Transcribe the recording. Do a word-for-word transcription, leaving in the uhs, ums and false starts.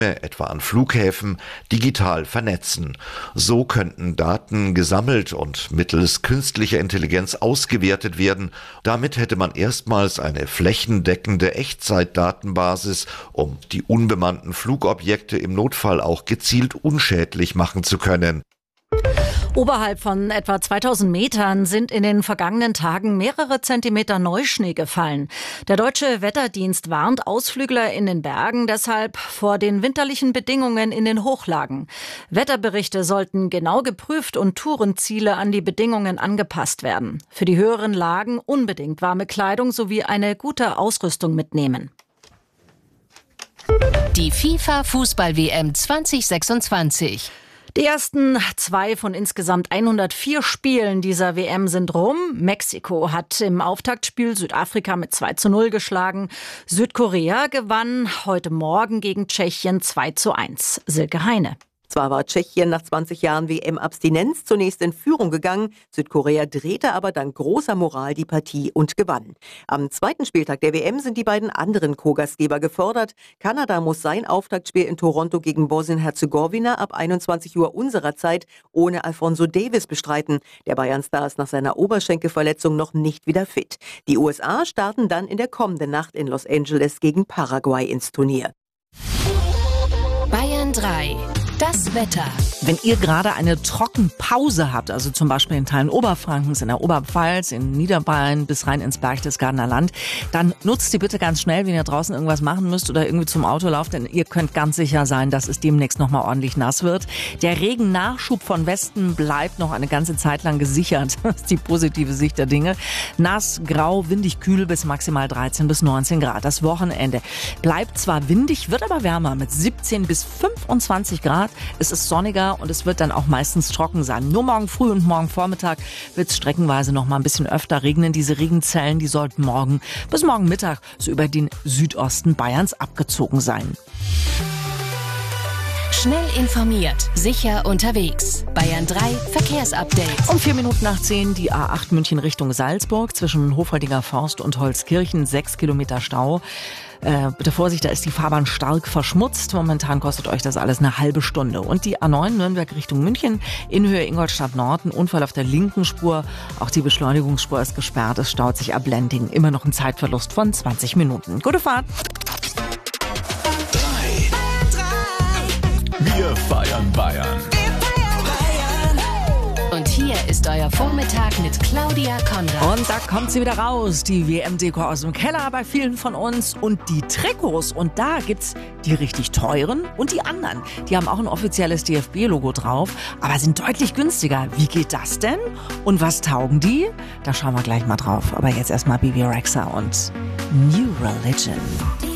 etwa an Flughäfen, digital vernetzen. So könnten Daten gesammelt und mittels künstlicher Intelligenz ausgewertet werden. Damit hätte man erstmals eine flächendeckende Echtzeitdatenbasis, um die unbemannten Flugobjekte im Notfall auch gezielt unschädlich machen zu können. Oberhalb von etwa zweitausend Metern sind in den vergangenen Tagen mehrere Zentimeter Neuschnee gefallen. Der Deutsche Wetterdienst warnt Ausflügler in den Bergen deshalb vor den winterlichen Bedingungen in den Hochlagen. Wetterberichte sollten genau geprüft und Tourenziele an die Bedingungen angepasst werden. Für die höheren Lagen unbedingt warme Kleidung sowie eine gute Ausrüstung mitnehmen. Die FIFA-Fußball-W M zwanzig sechsundzwanzig. Die ersten zwei von insgesamt hundertvier Spielen dieser W M sind rum. Mexiko hat im Auftaktspiel Südafrika mit zwei zu null geschlagen. Südkorea gewann heute Morgen gegen Tschechien zwei zu eins. Silke Heine. Zwar war Tschechien nach zwanzig Jahren W M-Abstinenz zunächst in Führung gegangen, Südkorea drehte aber dank großer Moral die Partie und gewann. Am zweiten Spieltag der W M sind die beiden anderen Co-Gastgeber gefordert. Kanada muss sein Auftaktspiel in Toronto gegen Bosnien-Herzegowina ab einundzwanzig Uhr unserer Zeit ohne Alphonso Davies bestreiten. Der Bayern-Star ist nach seiner Oberschenkelverletzung noch nicht wieder fit. Die U S A starten dann in der kommenden Nacht in Los Angeles gegen Paraguay ins Turnier. Bayern drei. Das Wetter. Wenn ihr gerade eine Trockenpause habt, also zum Beispiel in Teilen Oberfrankens, in der Oberpfalz, in Niederbayern bis rein ins Berchtesgadener Land, dann nutzt die bitte ganz schnell, wenn ihr draußen irgendwas machen müsst oder irgendwie zum Auto lauft, denn ihr könnt ganz sicher sein, dass es demnächst nochmal ordentlich nass wird. Der Regennachschub von Westen bleibt noch eine ganze Zeit lang gesichert. Das ist die positive Sicht der Dinge. Nass, grau, windig, kühl bis maximal dreizehn bis neunzehn Grad. Das Wochenende bleibt zwar windig, wird aber wärmer mit siebzehn bis fünfundzwanzig Grad. Es ist sonniger und es wird dann auch meistens trocken sein. Nur morgen früh und morgen Vormittag wird es streckenweise noch mal ein bisschen öfter regnen. Diese Regenzellen, die sollten morgen bis morgen Mittag so über den Südosten Bayerns abgezogen sein. Schnell informiert, sicher unterwegs. Bayern drei Verkehrsupdate. Um vier Minuten nach zehn die A acht München Richtung Salzburg zwischen Hofholdinger Forst und Holzkirchen. Sechs Kilometer Stau. Äh, bitte Vorsicht, da ist die Fahrbahn stark verschmutzt. Momentan kostet euch das alles eine halbe Stunde. Und die A neun Nürnberg Richtung München in Höhe Ingolstadt Nord. Ein Unfall auf der linken Spur. Auch die Beschleunigungsspur ist gesperrt. Es staut sich ab Lending. Immer noch ein Zeitverlust von zwanzig Minuten. Gute Fahrt. Wir feiern Bayern. Und hier ist euer Vormittag mit Claudia Konrad. Und da kommt sie wieder raus, die W M-Deko aus dem Keller bei vielen von uns und die Trikots. Und da gibt's die richtig teuren und die anderen. Die haben auch ein offizielles D F B-Logo drauf, aber sind deutlich günstiger. Wie geht das denn? Und was taugen die? Da schauen wir gleich mal drauf. Aber jetzt erstmal Bebe Rexha und New Religion.